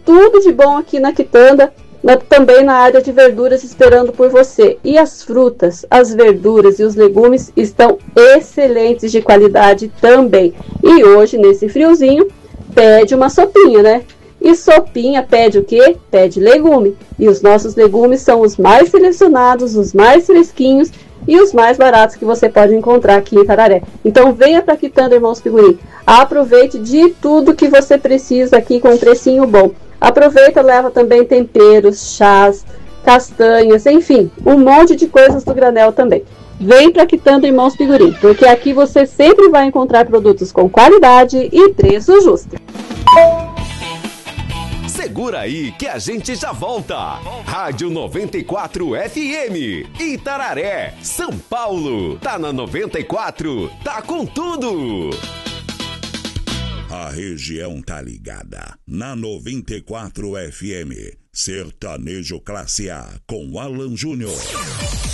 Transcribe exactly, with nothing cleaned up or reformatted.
tudo de bom aqui na Quitanda, na, também na área de verduras esperando por você. E as frutas, as verduras e os legumes estão excelentes de qualidade também. E hoje, nesse friozinho, pede uma sopinha, né? E sopinha pede o quê? Pede legume. E os nossos legumes são os mais selecionados, os mais fresquinhos e os mais baratos que você pode encontrar aqui em Itararé. Então venha para Quitanda, Irmãos Pigurim. Aproveite de tudo que você precisa aqui com um precinho bom. Aproveita, leva também temperos, chás, castanhas, enfim, um monte de coisas do granel também. Vem para Quitanda, Irmãos Pigurim, porque aqui você sempre vai encontrar produtos com qualidade e preço justo. Segura aí que a gente já volta. Rádio noventa e quatro F M, Itararé, São Paulo. Tá na noventa e quatro, tá com tudo. A região tá ligada na noventa e quatro F M. Sertanejo Classe A com Alan Júnior.